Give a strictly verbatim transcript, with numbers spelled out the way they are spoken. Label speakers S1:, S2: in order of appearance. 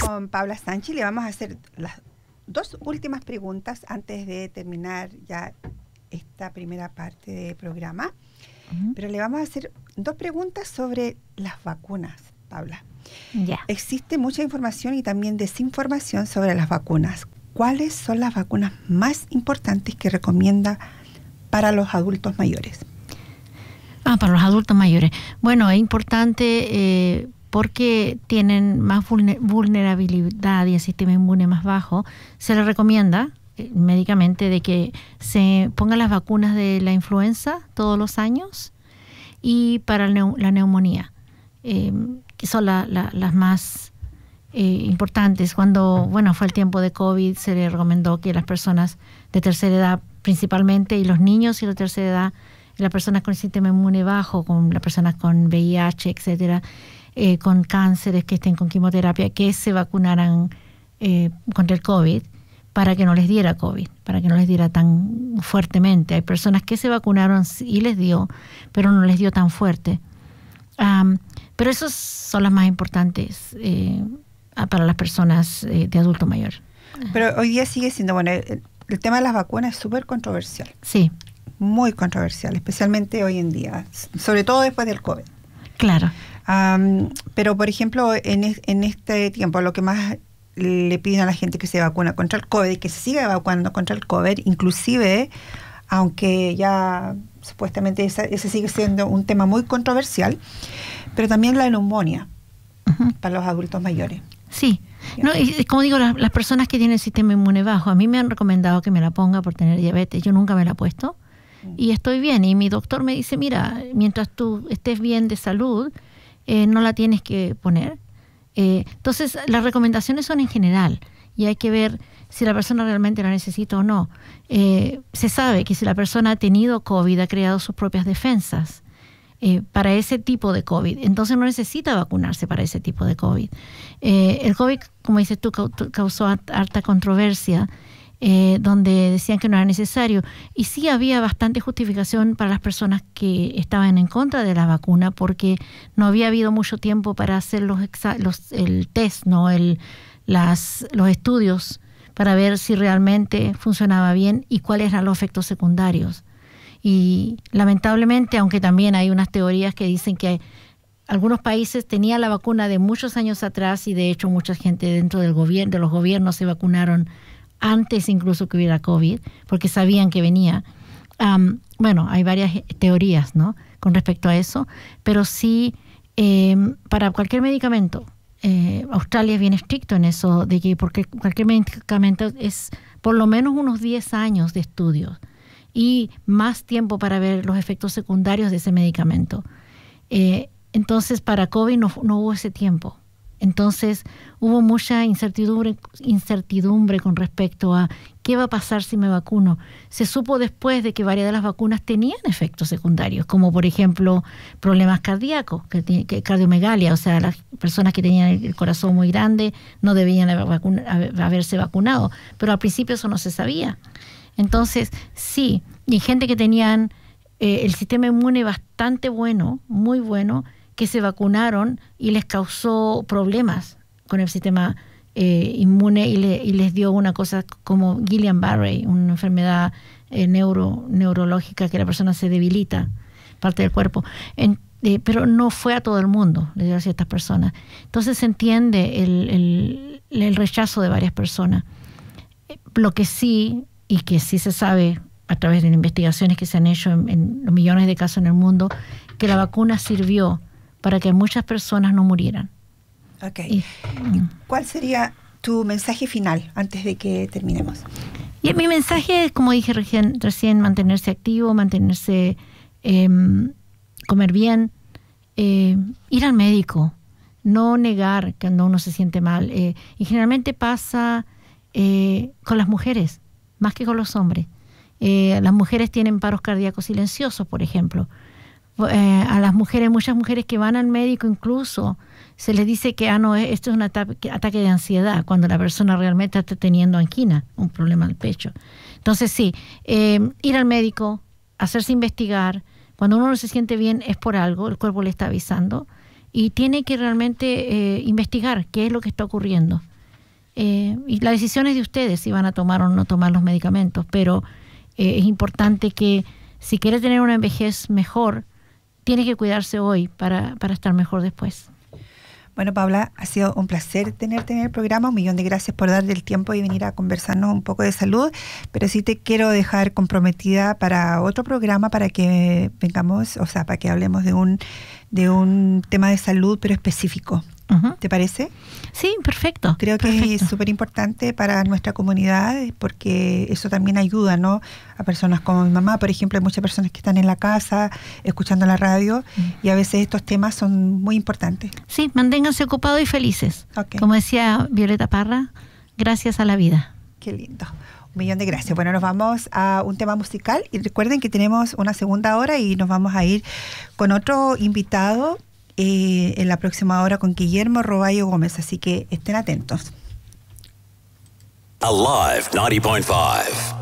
S1: con Paula Sánchez. Le vamos a hacer las dos últimas preguntas antes de terminar ya esta primera parte del programa. Uh-huh. Pero le vamos a hacer dos preguntas sobre las vacunas, Paula.
S2: Yeah.
S1: Existe mucha información y también desinformación sobre las vacunas. ¿Cuáles son las vacunas más importantes que recomienda para los adultos mayores?
S2: Ah, para los adultos mayores. Bueno, es importante eh, porque tienen más vulner- vulnerabilidad y el sistema inmune más bajo. Se les recomienda eh, médicamente de que se pongan las vacunas de la influenza todos los años y para el neu- la neumonía, eh, que son la, la, las más eh, importantes. Cuando, bueno, fue el tiempo de COVID, se le recomendó que las personas de tercera edad principalmente, y los niños y la tercera edad, las personas con el sistema inmune bajo, con las personas con V I H, etcétera, eh, con cánceres que estén con quimioterapia, que se vacunaran eh, contra el COVID para que no les diera COVID, para que no les diera tan fuertemente. Hay personas que se vacunaron y les dio, pero no les dio tan fuerte. Um, pero esas son las más importantes eh, para las personas eh, de adulto mayor.
S1: Pero hoy día sigue siendo, bueno, el, el tema de las vacunas es súper controversial.
S2: Sí.
S1: Muy controversial, especialmente hoy en día, sobre todo después del COVID.
S2: Claro.
S1: Um, pero, por ejemplo, en, es, en este tiempo, lo que más le piden a la gente que se vacuna contra el COVID, que se siga vacunando contra el COVID, inclusive, aunque ya supuestamente esa, ese sigue siendo un tema muy controversial, pero también la neumonía uh-huh. para los adultos mayores.
S2: Sí. No, y como digo, las, las personas que tienen el sistema inmune bajo, a mí me han recomendado que me la ponga por tener diabetes. Yo nunca me la he puesto. Y estoy bien, y mi doctor me dice, mira, mientras tú estés bien de salud, eh, no la tienes que poner. Eh, entonces, las recomendaciones son en general, y hay que ver si la persona realmente la necesita o no. Eh, se sabe que si la persona ha tenido COVID, ha creado sus propias defensas eh, para ese tipo de COVID, entonces no necesita vacunarse para ese tipo de COVID. Eh, el COVID, como dices tú, causó harta controversia, Eh, donde decían que no era necesario, y sí había bastante justificación para las personas que estaban en contra de la vacuna, porque no había habido mucho tiempo para hacer los, exa- los el test, no el las los estudios para ver si realmente funcionaba bien y cuáles eran los efectos secundarios. Y lamentablemente, aunque también hay unas teorías que dicen que hay, algunos países tenían la vacuna de muchos años atrás, y de hecho mucha gente dentro del gobierno, de los gobiernos se vacunaron antes incluso que hubiera COVID, porque sabían que venía. Um, bueno, hay varias teorías, ¿no?, con respecto a eso, pero sí, eh, para cualquier medicamento, eh, Australia es bien estricto en eso, de que porque cualquier medicamento es por lo menos unos diez años de estudios y más tiempo para ver los efectos secundarios de ese medicamento. Eh, entonces, para COVID no, no hubo ese tiempo. Entonces hubo mucha incertidumbre, incertidumbre con respecto a qué va a pasar si me vacuno. Se supo después de que varias de las vacunas tenían efectos secundarios, como por ejemplo problemas cardíacos, que, que cardiomegalia, o sea, las personas que tenían el corazón muy grande no debían haber vacuna, haberse vacunado, pero al principio eso no se sabía. Entonces, sí, y gente que tenían eh, el sistema inmune bastante bueno, muy bueno, que se vacunaron y les causó problemas con el sistema eh, inmune y, le, y les dio una cosa como Guillain-Barré, una enfermedad eh, neuro, neurológica que la persona se debilita, parte del cuerpo. En, eh, pero no fue a todo el mundo, le dio a ciertas personas. Entonces se entiende el, el, el rechazo de varias personas. Lo que sí, y que sí se sabe a través de investigaciones que se han hecho en, en los millones de casos en el mundo, que la vacuna sirvió para que muchas personas no murieran.
S1: Ok. Y, ¿cuál sería tu mensaje final antes de que terminemos?
S2: Y mi mensaje es, como dije recién, recién mantenerse activo, mantenerse, eh, comer bien, eh, ir al médico, no negar cuando uno se siente mal. Eh, y generalmente pasa eh, con las mujeres, más que con los hombres. Eh, las mujeres tienen paros cardíacos silenciosos, por ejemplo. Eh, a las mujeres, muchas mujeres que van al médico incluso se les dice que ah, no, esto es un ataque, ataque de ansiedad, cuando la persona realmente está teniendo angina, un problema del pecho. Entonces sí, eh, ir al médico, hacerse investigar. Cuando uno no se siente bien es por algo, el cuerpo le está avisando, y tiene que realmente eh, investigar qué es lo que está ocurriendo. Eh, y la decisión es de ustedes si van a tomar o no tomar los medicamentos, pero eh, es importante que si quiere tener una vejez mejor, tiene que cuidarse hoy para, para estar mejor después.
S1: Bueno, Paula, ha sido un placer tenerte en el programa. Un millón de gracias por darle el tiempo y venir a conversarnos un poco de salud. Pero sí te quiero dejar comprometida para otro programa para que vengamos, o sea, para que hablemos de un, de un tema de salud, pero específico. Uh-huh. ¿Te parece?
S2: Sí, perfecto.
S1: Creo que
S2: perfecto.
S1: es súper importante para nuestra comunidad porque eso también ayuda, ¿no? A personas como mi mamá, por ejemplo, hay muchas personas que están en la casa escuchando la radio mm. y a veces estos temas son muy importantes.
S2: Sí, manténganse ocupados y felices. Okay. Como decía Violeta Parra, gracias a la vida.
S1: Qué lindo. Un millón de gracias. Bueno, nos vamos a un tema musical y recuerden que tenemos una segunda hora y nos vamos a ir con otro invitado Eh, en la próxima hora con Guillermo Roballo Gómez, así que estén atentos.
S3: Alive ninety point five.